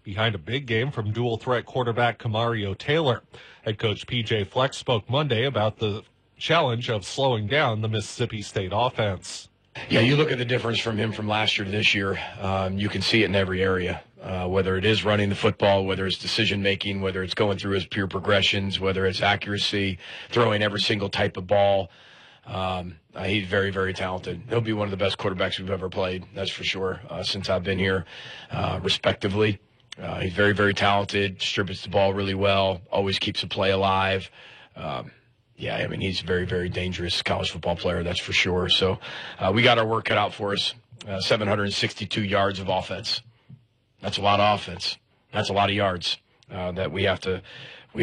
behind a big game from dual-threat quarterback Kamario Taylor. Head coach P.J. Fleck spoke Monday about the challenge of slowing down the Mississippi State offense. Yeah, you look at the difference from him from last year to this year. You can see it in every area, whether it is running the football, whether it's decision-making, whether it's going through his pure progressions, whether it's accuracy, throwing every single type of ball. He's very, very talented. He'll be one of the best quarterbacks we've ever played, that's for sure, since I've been here, respectively. He's very, very talented, distributes the ball really well, always keeps the play alive. Yeah, I mean, he's a very, very dangerous college football player, that's for sure. So we got our work cut out for us. 762 yards of offense. That's a lot of offense. That's a lot of yards that we have to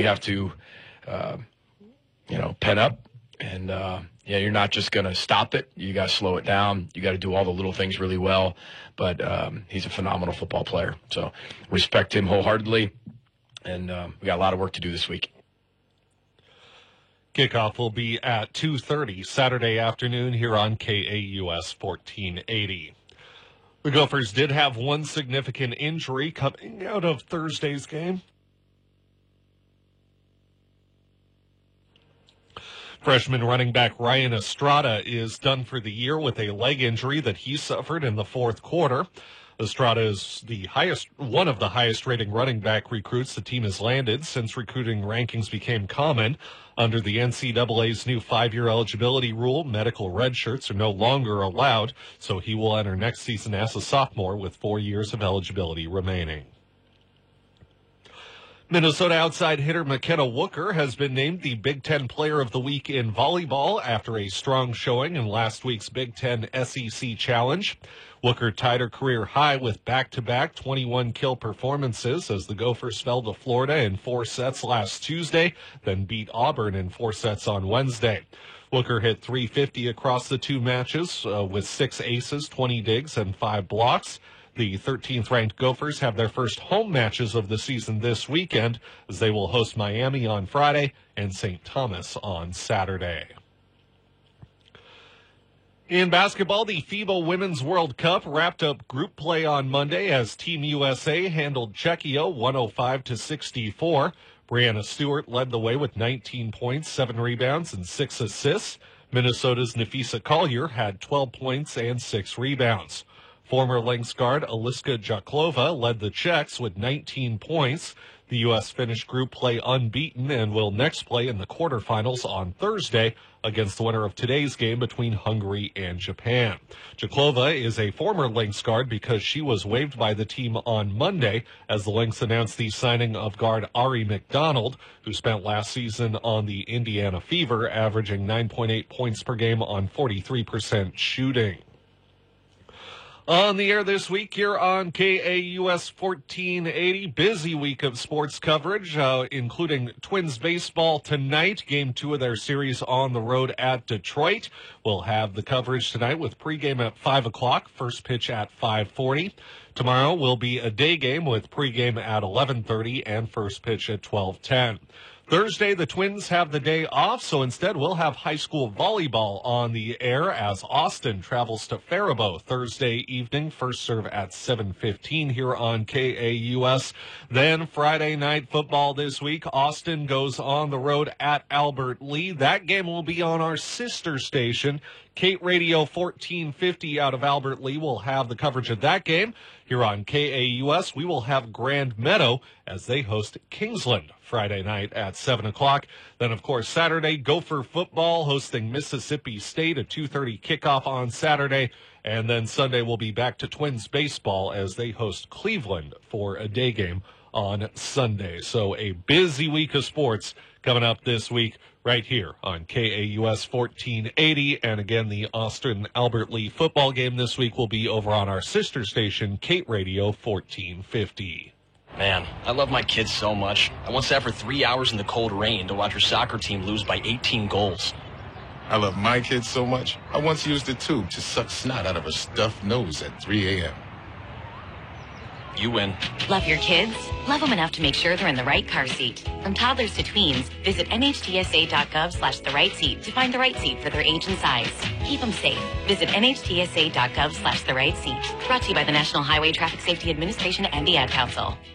pen up. And, you're not just going to stop it. You got to slow it down. You got to do all the little things really well. But he's a phenomenal football player. So respect him wholeheartedly. And we got a lot of work to do this week. Kickoff will be at 2:30 Saturday afternoon here on KAUS 1480. The Gophers did have one significant injury coming out of Thursday's game. Freshman running back Ryan Estrada is done for the year with a leg injury that he suffered in the fourth quarter. Estrada is one of the highest-rating running back recruits the team has landed since recruiting rankings became common. Under the NCAA's new 5-year eligibility rule, medical redshirts are no longer allowed, so he will enter next season as a sophomore with 4 years of eligibility remaining. Minnesota outside hitter McKenna Wooker has been named the Big Ten Player of the Week in volleyball after a strong showing in last week's Big Ten SEC Challenge. Wooker tied her career high with back-to-back 21-kill performances as the Gophers fell to Florida in 4 sets last Tuesday, then beat Auburn in 4 sets on Wednesday. Wooker hit .350 across the 2 matches with 6 aces, 20 digs, and 5 blocks. The 13th-ranked Gophers have their first home matches of the season this weekend as they will host Miami on Friday and St. Thomas on Saturday. In basketball, the FIBA Women's World Cup wrapped up group play on Monday as Team USA handled Czechia 105-64. Brianna Stewart led the way with 19 points, 7 rebounds, and 6 assists. Minnesota's Nafisa Collier had 12 points and 6 rebounds. Former Lynx guard Aliska Jaklova led the Czechs with 19 points. The U.S. finished group play unbeaten and will next play in the quarterfinals on Thursday against the winner of today's game between Hungary and Japan. Jaklova is a former Lynx guard because she was waived by the team on Monday as the Lynx announced the signing of guard Ari McDonald, who spent last season on the Indiana Fever, averaging 9.8 points per game on 43% shooting. On the air this week here on KAUS 1480, busy week of sports coverage, including Twins baseball tonight, Game 2 of their series on the road at Detroit. We'll have the coverage tonight with pregame at 5 o'clock, first pitch at 5:40. Tomorrow will be a day game with pregame at 11:30 and first pitch at 12:10. Thursday, the Twins have the day off, so instead we'll have high school volleyball on the air as Austin travels to Faribault Thursday evening. First serve at 7:15 here on KAUS. Then Friday night football this week. Austin goes on the road at Albert Lee. That game will be on our sister station, Kate Radio 1450 out of Albert Lee. Will have the coverage of that game. Here on KAUS, we will have Grand Meadow as they host Kingsland Friday night at 7 o'clock. Then, of course, Saturday, Gopher football hosting Mississippi State, a 2:30 kickoff on Saturday. And then Sunday we'll be back to Twins baseball as they host Cleveland for a day game on Sunday. So a busy week of sports coming up this week right here on KAUS 1480. And again, the Austin Albert Lee football game this week will be over on our sister station, Kate Radio 1450. Man, I love my kids so much. I once sat for 3 hours in the cold rain to watch her soccer team lose by 18 goals. I love my kids so much, I once used a tube to suck snot out of a stuffed nose at 3 a.m. You win. Love your kids? Love them enough to make sure they're in the right car seat. From toddlers to tweens, visit nhtsa.gov/the-right-seat to find the right seat for their age and size. Keep them safe. Visit nhtsa.gov/the-right-seat. Brought to you by the National Highway Traffic Safety Administration and the Ad Council.